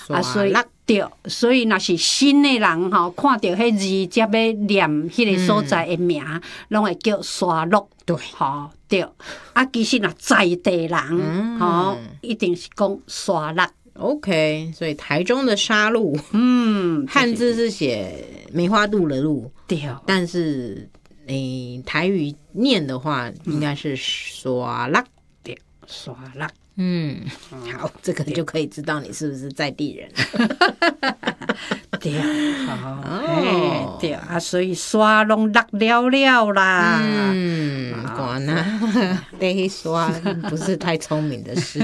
所以对，所以若是新的人吼，看到迄字才要念迄个所在的名，拢会叫沙鹿。 对， 吼对。啊，其实若在地人，吼，一定是讲沙鹿。 OK， 所以台中的沙鹿，汉字是写梅花鹿的鹿， 对， 但是台语念的话，应该是沙鹿， 对，沙鹿。 好，这个就可以知道你是不是在地人。 对，好，对啊，所以沙拢落了了啦。 管啊，得沙不是太聪明的事。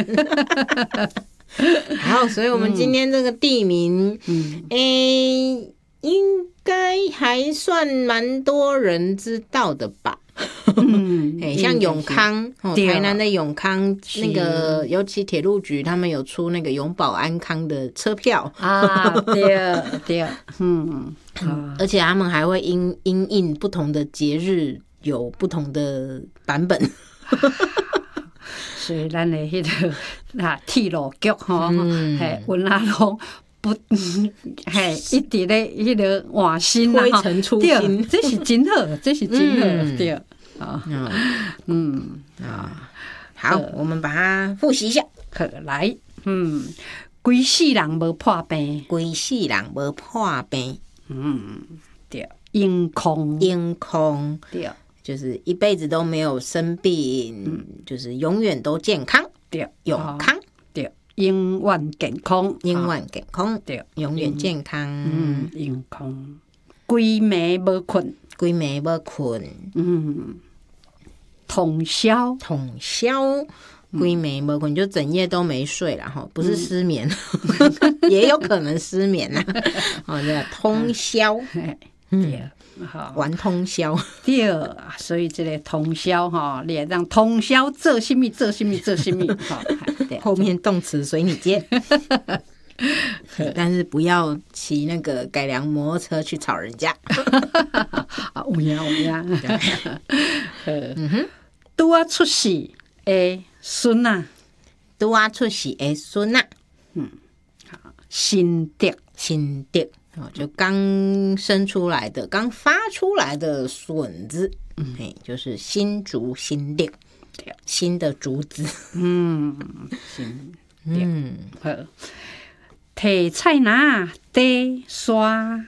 好，所以我们今天这个地名，应该还算蛮多人知道的吧。像永康，台南的永康，那个尤其铁路局他们有出那个永保安康的车票啊，对对， 而且他们还会因应不同的节日有不同的版本。 所以咱的迄个铁路局吼，文阿龙不，一直咧迄个换新啦， 推陈出新， 这是真好，这是真好，对。 好，我们把它复习一下。 好，来，规世人无破病， 规世人无破病， 对，永康，对， 就是一辈子都没有生病，就是永远都健康， 对， 永康， 对，永远健康， 永远健康， 对， 永远健康， 永康，规暝无困， 规暝无困， 通宵， 规暝无困就整夜都没睡啦，哈，不是失眠，也有可能失眠啦。哦，这通宵， 对，好， 玩通宵， 对，所以这个通宵哈，你也让通宵做什么， 后面动词随你接。但是不要骑那个改良摩托车去吵人家。 有呀，拄啊出世的孙啊， 拄啊出世的孙啊， 新德， 就刚生出来的、刚发出来的笋子，就是新竹新德，新的竹子， 新德，好。提菜篮底刷，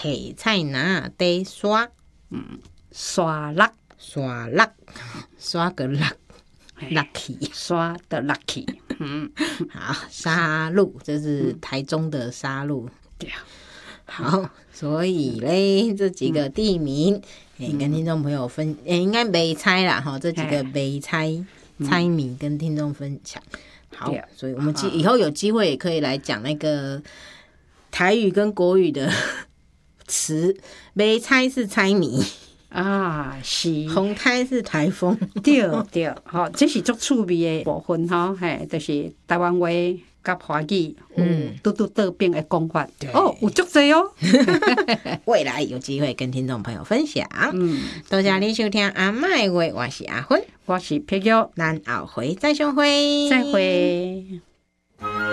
刷落， 刷个落 ，lucky， 刷的 lucky， 好，沙鹿，这是台中的沙鹿， 对， 好，所以嘞，这几个地名，跟听众朋友应该没猜啦，哈，这几个没猜谜跟听众分享。好，所以我们以后有机会也可以来讲那个台语跟国语的词，没猜是猜谜啊，是红胎是台风， 对，好，这是足趣味的部分哈，就是台湾话甲华语拄倒边的讲法，有足多哦。 未来有机会跟听众朋友分享。多谢你收听阿嬤的话，我是阿芬， 我是佩玉， 咱后回再相会， 再会。